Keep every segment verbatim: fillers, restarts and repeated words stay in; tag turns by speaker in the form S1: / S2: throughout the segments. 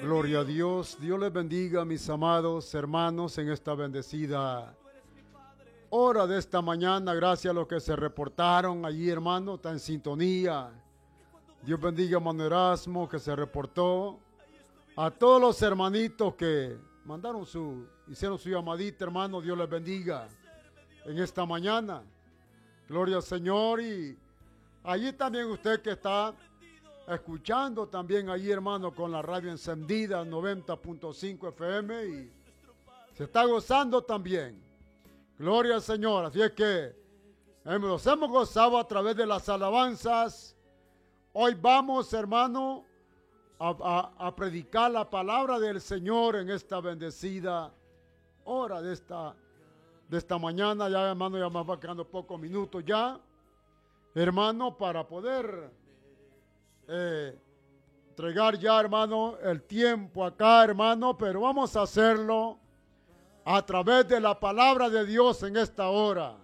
S1: Gloria a Dios. Dios les bendiga, mis amados hermanos, en esta bendecida hora de esta mañana. Gracias a los que se reportaron allí, hermano, está en sintonía. Dios bendiga a Mano Erasmo, que se reportó. A todos los hermanitos que mandaron su, hicieron su llamadita, hermano, Dios les bendiga en esta mañana. Gloria al Señor. Y allí también usted que está escuchando también allí, hermano, con la radio encendida, noventa punto cinco F M, y se está gozando también. Gloria al Señor. Así es que nos hemos gozado a través de las alabanzas. Hoy vamos, hermano, a, a, a predicar la palabra del Señor en esta bendecida hora de esta, de esta mañana. Ya, hermano, ya más va quedando pocos minutos ya, hermano, para poder eh, entregar ya, hermano, el tiempo acá, hermano, pero vamos a hacerlo a través de la palabra de Dios en esta hora.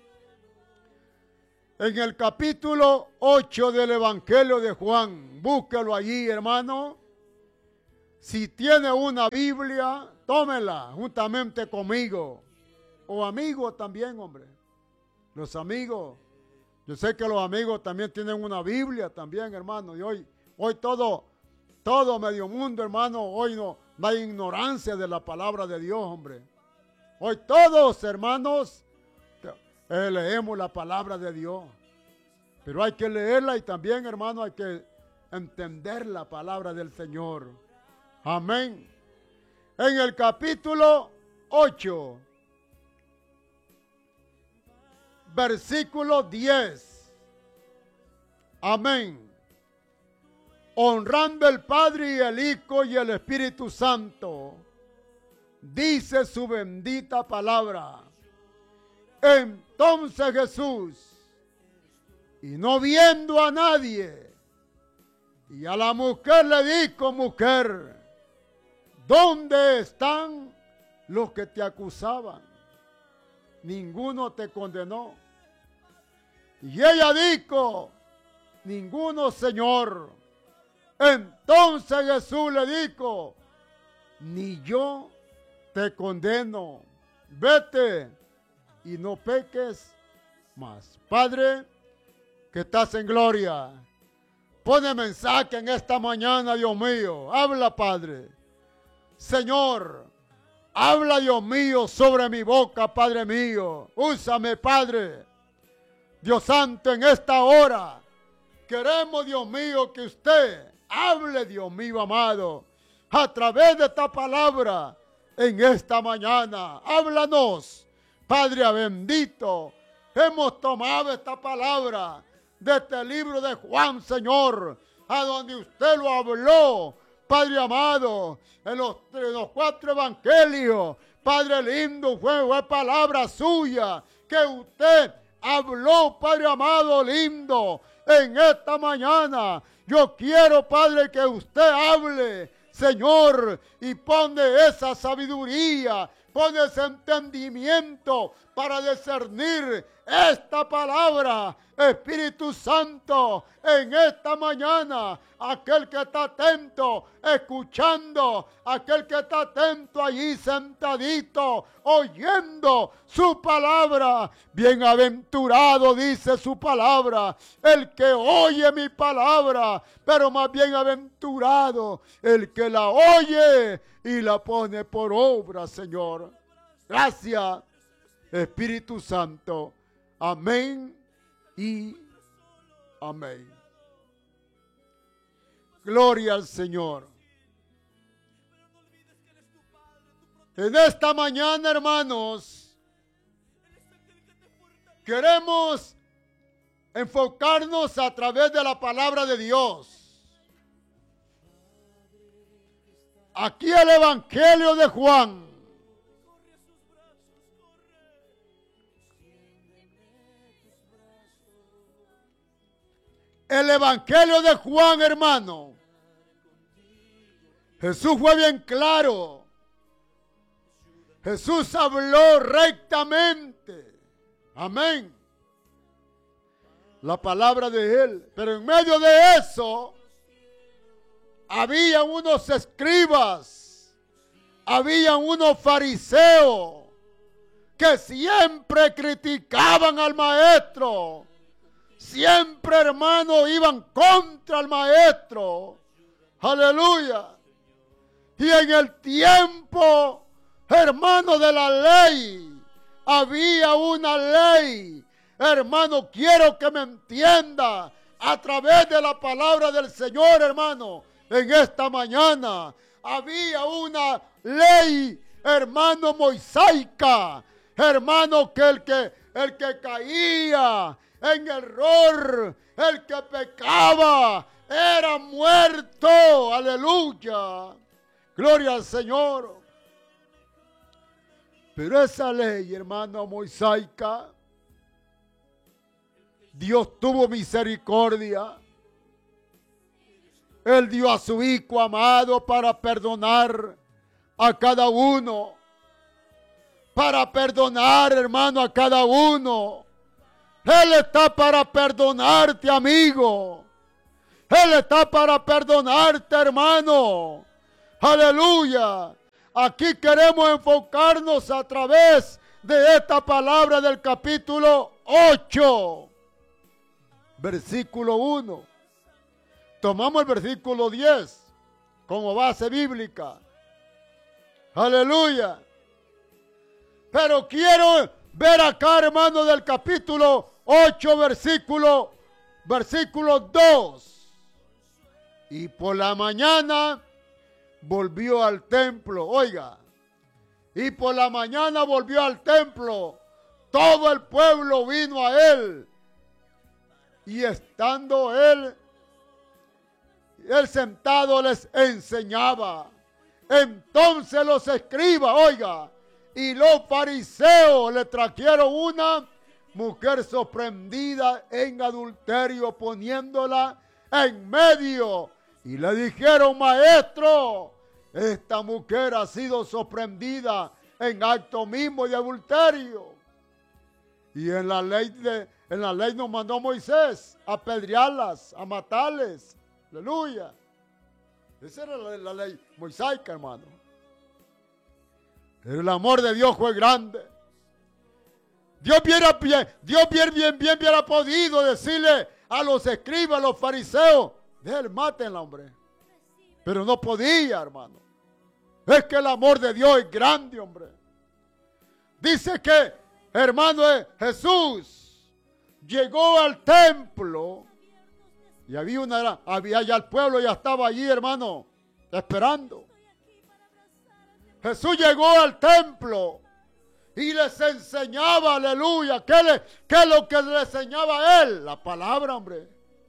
S1: En el capítulo ocho del Evangelio de Juan, búsquelo allí, hermano. Si tiene una Biblia, tómela juntamente conmigo. O amigos también, hombre. Los amigos. Yo sé que los amigos también tienen una Biblia también, hermano. Y hoy, hoy todo, todo medio mundo, hermano, hoy no, no hay ignorancia de la palabra de Dios, hombre. Hoy todos, hermanos, Eh, leemos la palabra de Dios, pero hay que leerla y también, hermano, hay que entender la palabra del Señor. Amén. En el capítulo ocho, versículo diez. Amén. Honrando el Padre y el Hijo y el Espíritu Santo, dice su bendita palabra. Entonces Jesús, y no viendo a nadie, y a la mujer le dijo: mujer, ¿dónde están los que te acusaban? Ninguno te condenó. Y ella dijo: ninguno, Señor. Entonces Jesús le dijo: ni yo te condeno. Vete y no peques más. Padre, que estás en gloria, pone mensaje en esta mañana, Dios mío. Habla, Padre. Señor, habla, Dios mío, sobre mi boca, Padre mío. Úsame, Padre. Dios Santo, en esta hora queremos, Dios mío, que usted hable, Dios mío amado, a través de esta palabra en esta mañana. Háblanos, Padre bendito. Hemos tomado esta palabra de este libro de Juan, Señor, a donde usted lo habló, Padre amado, en los, en los cuatro evangelios. Padre lindo, fue, fue palabra suya que usted habló, Padre amado lindo, en esta mañana. Yo quiero, Padre, que usted hable, Señor, y pone esa sabiduría, pone ese entendimiento para discernir esta palabra. Espíritu Santo, en esta mañana, aquel que está atento, escuchando, aquel que está atento allí sentadito, oyendo su palabra. Bienaventurado, dice su palabra, el que oye mi palabra, pero más bienaventurado el que la oye y la pone por obra, Señor. Gracias, Espíritu Santo. Amén y amén. Gloria al Señor. En esta mañana, hermanos, queremos enfocarnos a través de la palabra de Dios. Aquí el Evangelio de Juan. El Evangelio de Juan, hermano. Jesús fue bien claro. Jesús habló rectamente. Amén. La palabra de Él. Pero en medio de eso, había unos escribas, había unos fariseos que siempre criticaban al maestro. Siempre, hermano, iban contra el maestro. Aleluya. Y en el tiempo, hermano, de la ley, había una ley. Hermano, quiero que me entienda a través de la palabra del Señor, hermano. En esta mañana había una ley, hermano, mosaica. Hermano, que el que, el que caía en error, el que pecaba, era muerto. Aleluya. Gloria al Señor. Pero esa ley, hermano, mosaica, Dios tuvo misericordia. Él dio a su Hijo amado para perdonar a cada uno. Para perdonar, hermano, a cada uno. Él está para perdonarte, amigo. Él está para perdonarte, hermano. Aleluya. Aquí queremos enfocarnos a través de esta palabra del capítulo ocho. Versículo uno. Tomamos el versículo diez como base bíblica. Aleluya. Pero quiero ver acá, hermano, del capítulo ocho, versículo, versículo dos. Y por la mañana volvió al templo. Oiga. Y por la mañana volvió al templo. Todo el pueblo vino a él. Y estando él, él sentado les enseñaba. Entonces los escribas, oiga, y los fariseos le trajeron una mujer sorprendida en adulterio, poniéndola en medio. Y le dijeron, maestro, esta mujer ha sido sorprendida en acto mismo de adulterio. Y en la ley de, en la ley nos mandó Moisés a apedrearlas, a matarles. Aleluya. Esa era la, la ley mosaica, hermano. Pero el amor de Dios fue grande. Dios bien, Dios bien, bien, bien hubiera podido decirle a los escribas, a los fariseos, déjenle, mátenla, hombre. Pero no podía, hermano. Es que el amor de Dios es grande, hombre. Dice que, hermano, Jesús llegó al templo y había una, había ya el pueblo, ya estaba allí, hermano, esperando. Jesús llegó al templo y les enseñaba, aleluya. ¿Qué, le, qué es lo que le enseñaba a él? La palabra, hombre.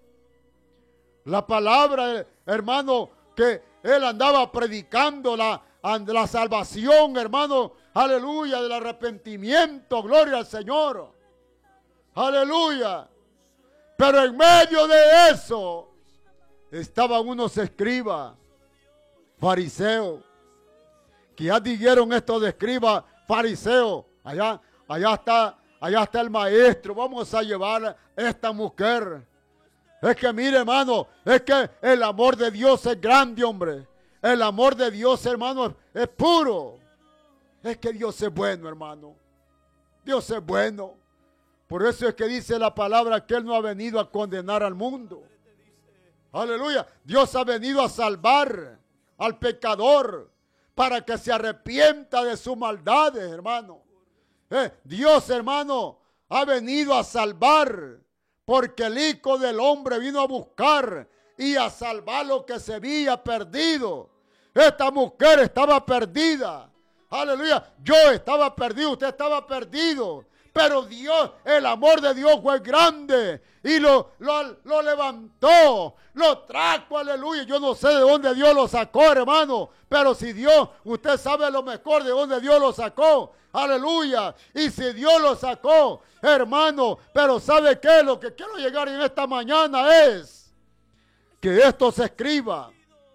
S1: La palabra, hermano, que él andaba predicando la, la salvación, hermano, aleluya, del arrepentimiento, gloria al Señor. Aleluya. Pero en medio de eso estaban unos escribas, fariseos, que ya dijeron estos de escribas, fariseos, allá, allá está, allá está el maestro, vamos a llevar a esta mujer. Es que mire, hermano, es que el amor de Dios es grande, hombre. El amor de Dios, hermano, es, es puro. Es que Dios es bueno, hermano. Dios es bueno. Por eso es que dice la palabra que Él no ha venido a condenar al mundo. Aleluya. Dios ha venido a salvar al pecador para que se arrepienta de sus maldades, hermano. Eh, Dios, hermano, ha venido a salvar, porque el Hijo del Hombre vino a buscar y a salvar lo que se había perdido. Esta mujer estaba perdida. Aleluya. Yo estaba perdido, usted estaba perdido. Pero Dios, el amor de Dios fue grande y lo, lo, lo levantó, lo trajo, aleluya. Yo no sé de dónde Dios lo sacó, hermano, pero si Dios, usted sabe lo mejor de dónde Dios lo sacó, aleluya. Y si Dios lo sacó, hermano, pero ¿sabe qué? Lo que quiero llegar en esta mañana es que esto se escriba.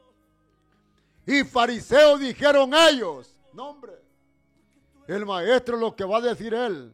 S1: Y fariseos dijeron ellos, no, hombre, el maestro lo que va a decir él.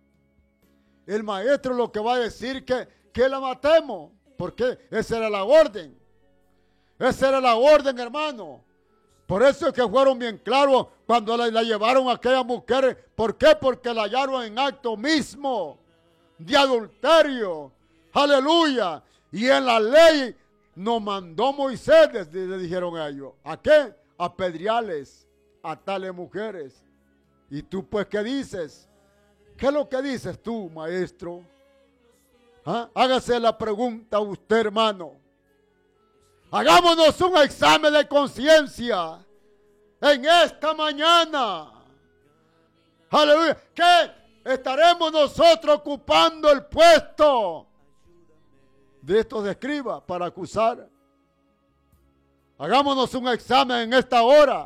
S1: El maestro lo que va a decir que, que la matemos, porque esa era la orden. Esa era la orden, hermano. Por eso es que fueron bien claros cuando la, la llevaron a aquella mujer. ¿Por qué? Porque la hallaron en acto mismo de adulterio. Aleluya. Y en la ley nos mandó Moisés, le dijeron a ellos. ¿A qué? A apedrearles a tales mujeres. ¿Y tú pues qué dices? ¿Qué es lo que dices tú, maestro? ¿Ah? Hágase la pregunta a usted, hermano. Hagámonos un examen de conciencia en esta mañana. Aleluya. ¿Qué? Estaremos nosotros ocupando el puesto de estos escribas para acusar. Hagámonos un examen en esta hora.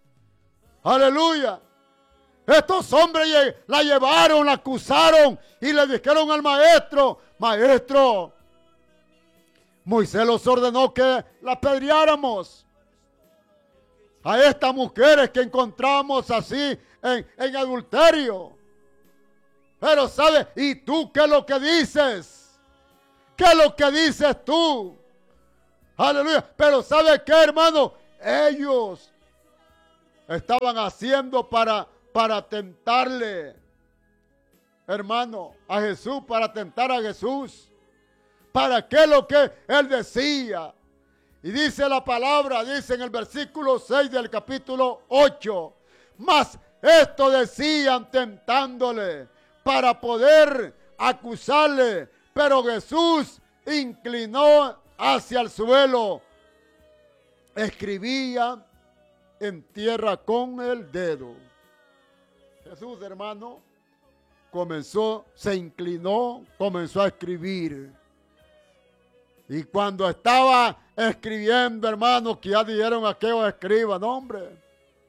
S1: Aleluya. Estos hombres la llevaron, la acusaron y le dijeron al maestro, maestro, Moisés los ordenó que la apedreáramos a estas mujeres que encontramos así en, en adulterio. Pero ¿sabes? ¿Y tú qué es lo que dices? ¿Qué es lo que dices tú? Aleluya. Pero ¿sabes qué, hermano? Ellos estaban haciendo para, para tentarle, hermano, a Jesús, para tentar a Jesús. ¿Para qué lo que él decía? Y dice la palabra, dice en el versículo seis del capítulo ocho, mas esto decían tentándole para poder acusarle, pero Jesús inclinó hacia el suelo, escribía en tierra con el dedo. Jesús, hermano, comenzó, se inclinó, comenzó a escribir. Y cuando estaba escribiendo, hermano, que ya dijeron aquellos escribas, no, hombre.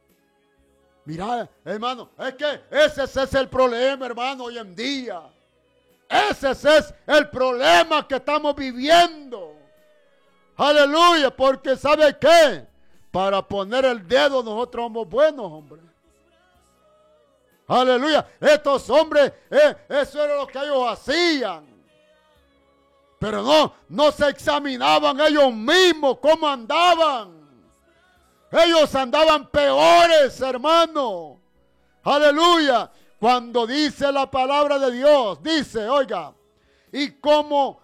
S1: Mira, hermano, es que ese, ese es el problema, hermano, hoy en día. Ese, ese es el problema que estamos viviendo. Aleluya, porque ¿sabe qué? Para poner el dedo nosotros somos buenos, hombre. Aleluya, estos hombres, eh, eso era lo que ellos hacían. Pero no, no se examinaban ellos mismos cómo andaban. Ellos andaban peores, hermano. Aleluya. Cuando dice la palabra de Dios, dice, oiga, y cómo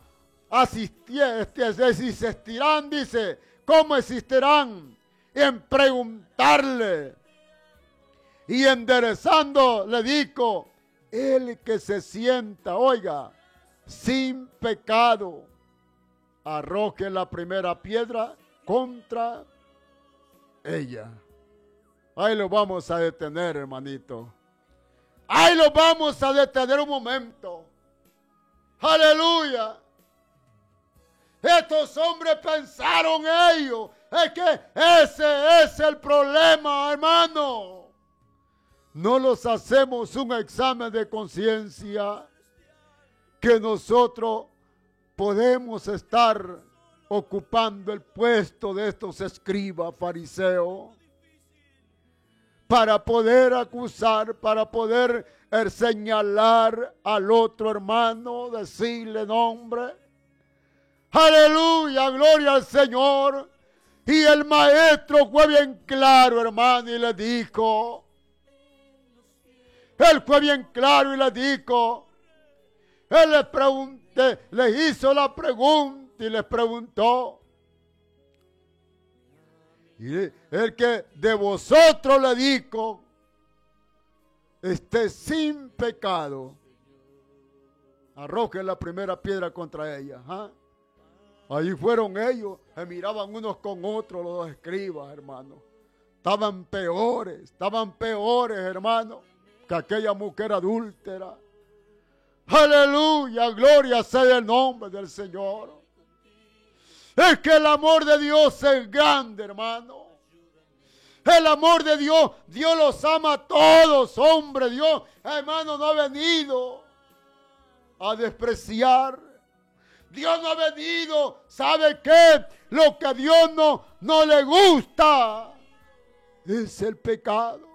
S1: existirán, dice, cómo existirán en preguntarle. Y enderezando le dijo, el que se sienta, oiga, sin pecado, arroje la primera piedra contra ella. Ahí lo vamos a detener, hermanito. Ahí lo vamos a detener un momento. Aleluya. Estos hombres pensaron ellos. Es que ese es el problema, hermano. No los hacemos un examen de conciencia, que nosotros podemos estar ocupando el puesto de estos escribas fariseos para poder acusar, para poder señalar al otro hermano, decirle nombre. Aleluya, gloria al Señor. Y el maestro fue bien claro, hermano, y le dijo, él fue bien claro y le dijo, él les pregunté, les hizo la pregunta y les preguntó. Y el que de vosotros le dijo, esté sin pecado, arroje la primera piedra contra ella. ¿Ah? Ahí fueron ellos, se miraban unos con otros los escribas, hermano. Estaban peores, estaban peores, hermano, que aquella mujer adúltera. Aleluya, gloria sea el nombre del Señor. Es que el amor de Dios es grande, hermano. El amor de Dios, Dios los ama a todos, hombre. Dios, hermano, no ha venido a despreciar. Dios no ha venido, ¿sabe qué? Lo que a Dios no, no le gusta es el pecado.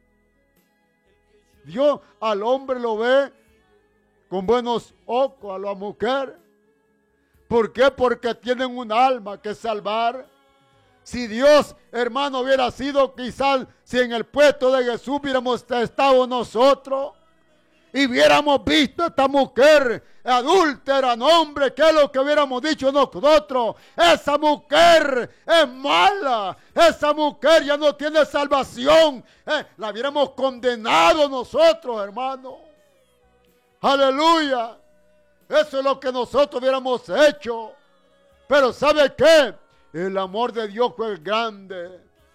S1: Dios al hombre lo ve con buenos ojos, a la mujer. ¿Por qué? Porque tienen un alma que salvar. si Dios, hermano, hubiera sido quizás, si en el puesto de Jesús hubiéramos estado nosotros y hubiéramos visto a esta mujer adúltera, no hombre, ¿qué es lo que hubiéramos dicho nosotros? Esa mujer es mala, esa mujer ya no tiene salvación, eh, la hubiéramos condenado nosotros, hermano. Aleluya, eso es lo que nosotros hubiéramos hecho. Pero ¿sabe qué? El amor de Dios fue grande.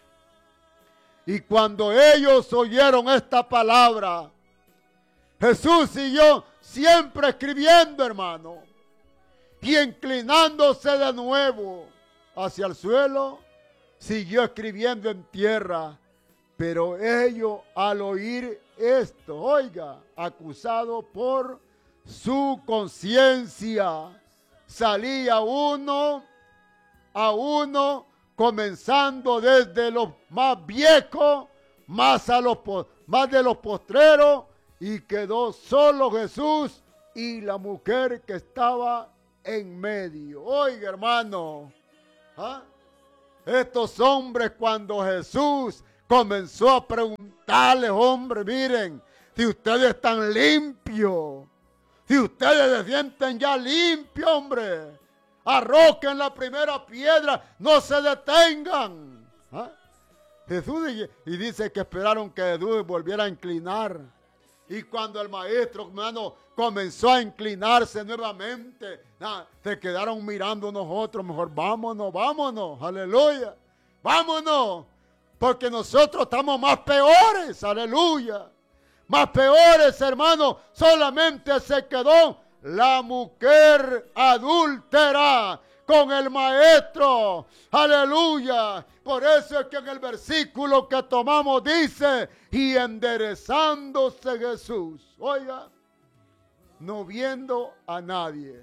S1: Y cuando ellos oyeron esta palabra, Jesús siguió siempre escribiendo, hermano, y inclinándose de nuevo hacia el suelo, siguió escribiendo en tierra. Pero ellos, al oír esto, oiga, acusado por su conciencia, salía uno a uno, comenzando desde los más viejos, más, a los, más de los postreros, y quedó solo Jesús y la mujer que estaba en medio. Oiga, hermano, ¿ah? Estos hombres, cuando Jesús comenzó a preguntarles, hombre, miren, si ustedes están limpios, si ustedes se sienten ya limpios, hombre, arrojen la primera piedra, no se detengan. ¿Ah? Jesús y, y dice que esperaron que Jesús volviera a inclinar. Y cuando el maestro, hermano, comenzó a inclinarse nuevamente, nah, se quedaron mirando nosotros, mejor vámonos, vámonos, aleluya, vámonos, porque nosotros estamos más peores, aleluya, más peores, hermano. Solamente se quedó la mujer adúltera con el maestro, aleluya. Por eso es que en el versículo que tomamos dice, y enderezándose Jesús, oiga, no viendo a nadie.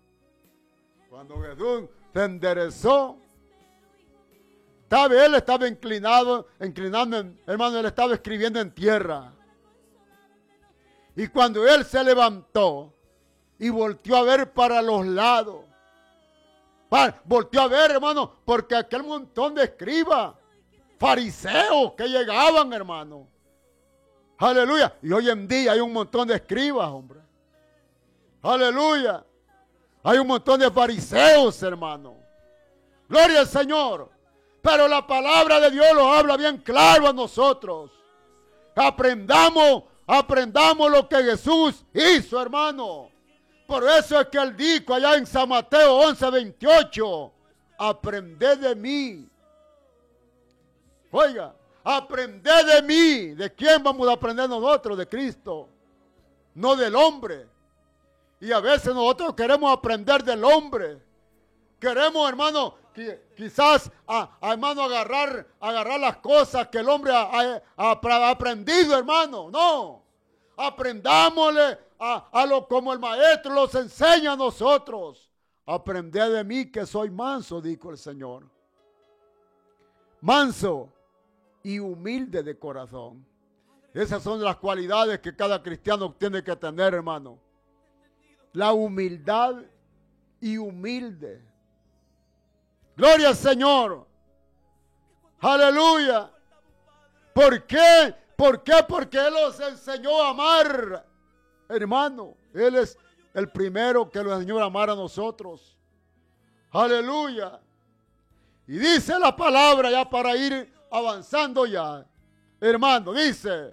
S1: Cuando Jesús se enderezó, estaba, él estaba inclinado, inclinando, en, hermano, él estaba escribiendo en tierra. Y cuando él se levantó y volteó a ver para los lados, para, volteó a ver, hermano, porque aquel montón de escribas, fariseos que llegaban, hermano. Aleluya. Y hoy en día hay un montón de escribas, hombre. Aleluya. Hay un montón de fariseos, hermano. Gloria al Señor. Pero la palabra de Dios lo habla bien claro a nosotros. Aprendamos, aprendamos lo que Jesús hizo, hermano. Por eso es que él dijo allá en San Mateo once veintiocho, aprended de mí. Oiga, aprended de mí. ¿De quién vamos a aprender nosotros? De Cristo, no del hombre. Y a veces nosotros queremos aprender del hombre. Queremos, hermano, quizás, a, a, hermano, agarrar, agarrar las cosas que el hombre ha, ha, ha aprendido, hermano. No, aprendámosle a, a lo como el maestro los enseña a nosotros. Aprended de mí que soy manso, dijo el Señor. Manso y humilde de corazón. Esas son las cualidades que cada cristiano tiene que tener, hermano. La humildad y humilde. Gloria al Señor. Aleluya. ¿Por qué? ¿Por qué? Porque Él los enseñó a amar, hermano. Él es el primero que los enseñó a amar a nosotros. Aleluya. Y dice la palabra ya para ir avanzando ya, hermano, dice,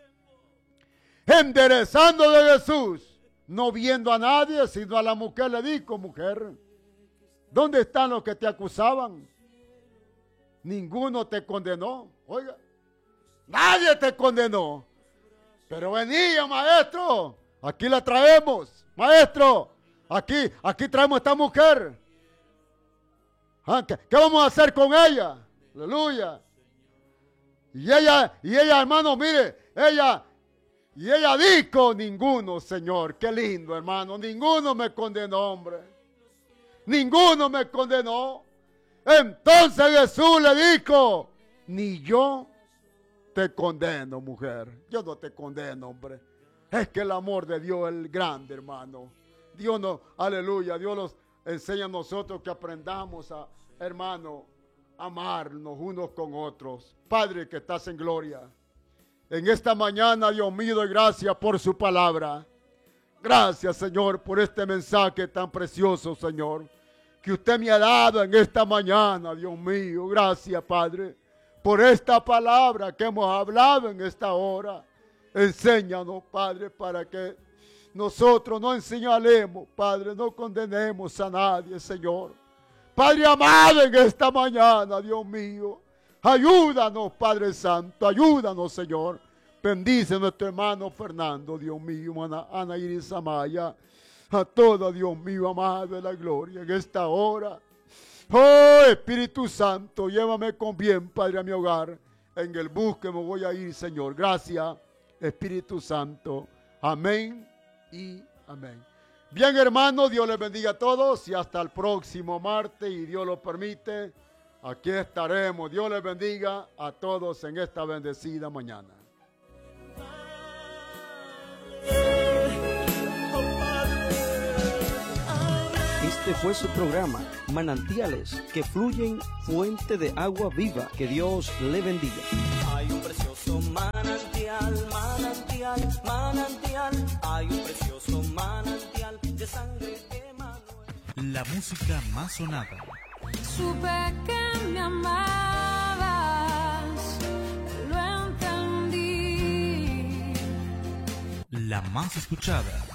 S1: enderezando de Jesús, no viendo a nadie, sino a la mujer le dijo, mujer, ¿dónde están los que te acusaban? Ninguno te condenó. Oiga, nadie te condenó. Pero venía, maestro, aquí la traemos, maestro, aquí, aquí traemos a esta mujer. ¿Ah, ¿Qué, ¿Qué vamos a hacer con ella? Aleluya. Y ella, y ella, hermano, mire, ella, y ella dijo, ninguno, Señor, qué lindo, hermano, ninguno me condenó, hombre. Ninguno me condenó. Entonces Jesús le dijo, ni yo te condeno, mujer. Yo no te condeno, hombre. Es que el amor de Dios es grande, hermano. Dios no, aleluya, Dios nos enseña a nosotros que aprendamos a, hermano, amarnos unos con otros. Padre que estás en gloria, en esta mañana, Dios mío, doy gracias por su palabra. Gracias, Señor, por este mensaje tan precioso, Señor, que usted me ha dado en esta mañana, Dios mío. Gracias, Padre, por esta palabra que hemos hablado en esta hora. Enséñanos, Padre, para que nosotros no enseñalemos, Padre, no condenemos a nadie, Señor. Padre amado, en esta mañana, Dios mío, ayúdanos, Padre Santo, ayúdanos, Señor. Bendice a nuestro hermano Fernando, Dios mío, Ana, Ana Iris Amaya, a todo, Dios mío, amado de la gloria, en esta hora. Oh, Espíritu Santo, llévame con bien, Padre, a mi hogar. En el bus que me voy a ir, Señor. Gracias, Espíritu Santo. Amén y amén. Bien, hermanos, Dios les bendiga a todos y hasta el próximo martes, y Dios lo permite, aquí estaremos. Dios les bendiga a todos en esta bendecida mañana.
S2: Este fue su programa, Manantiales que Fluyen, Fuente de Agua Viva. Que Dios le bendiga.
S3: Hay un precioso manantial, manantial, manantial. Hay un precioso manantial de sangre de Emmanuel.
S4: La música más sonada.
S5: Supe que me amabas, lo entendí.
S4: La más escuchada.